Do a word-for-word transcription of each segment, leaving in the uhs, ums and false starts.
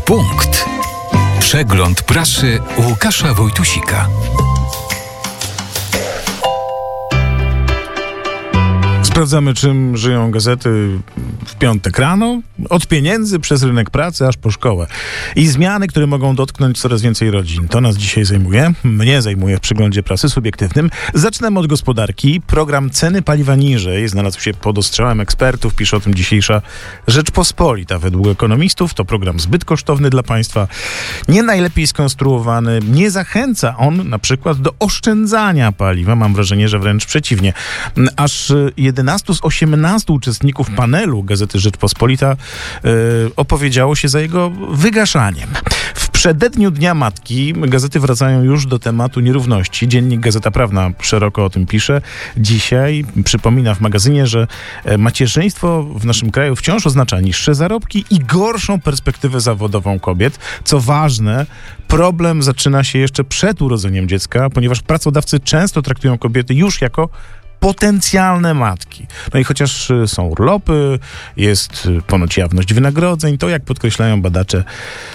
punkt. Przegląd prasy Łukasza Wojtusika. Sprawdzamy, czym żyją gazety w piątek rano. Od pieniędzy przez rynek pracy aż po szkołę. I zmiany, które mogą dotknąć coraz więcej rodzin. To nas dzisiaj zajmuje. Mnie zajmuje w przeglądzie prasy subiektywnym. Zaczynamy od gospodarki. Program ceny paliwa niżej znalazł się pod ostrzałem ekspertów. Pisze o tym dzisiejsza Rzeczpospolita. Według ekonomistów to program zbyt kosztowny dla państwa. Nie najlepiej skonstruowany. Nie zachęca on na przykład do oszczędzania paliwa. Mam wrażenie, że wręcz przeciwnie. Aż jedenastu z osiemnastu uczestników panelu Gazety Rzeczpospolita yy, opowiedziało się za jego wygaszaniem. W przededniu Dnia Matki gazety wracają już do tematu nierówności. Dziennik Gazeta Prawna szeroko o tym pisze. Dzisiaj przypomina w magazynie, że macierzyństwo w naszym kraju wciąż oznacza niższe zarobki i gorszą perspektywę zawodową kobiet. Co ważne, problem zaczyna się jeszcze przed urodzeniem dziecka, ponieważ pracodawcy często traktują kobiety już jako potencjalne matki. No i chociaż są urlopy, jest ponoć jawność wynagrodzeń, to jak podkreślają badacze,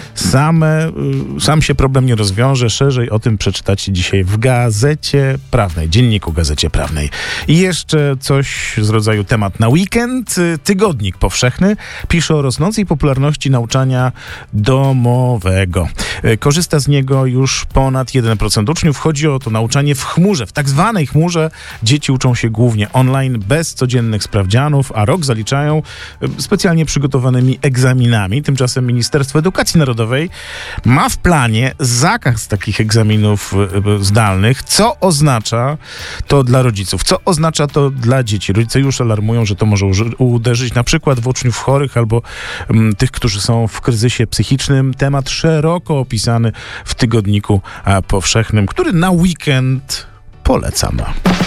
same, sam się problem nie rozwiąże. Szerzej o tym przeczytacie dzisiaj w Gazecie Prawnej, dzienniku Gazecie Prawnej. I jeszcze coś z rodzaju temat na weekend. Tygodnik Powszechny pisze o rosnącej popularności nauczania domowego. Korzysta z niego już ponad jeden procent uczniów. Chodzi o to nauczanie w chmurze, w tak zwanej chmurze. Dzieci uczą się głównie online, bez codziennych sprawdzianów, a rok zaliczają specjalnie przygotowanymi egzaminami. Tymczasem Ministerstwo Edukacji Narodowej ma w planie zakaz takich egzaminów zdalnych. Co oznacza to dla rodziców? Co oznacza to dla dzieci? Rodzice już alarmują, że to może uderzyć na przykład w uczniów chorych albo m, tych, którzy są w kryzysie psychicznym. Temat szeroko opisany w Tygodniku Powszechnym, który na weekend polecam.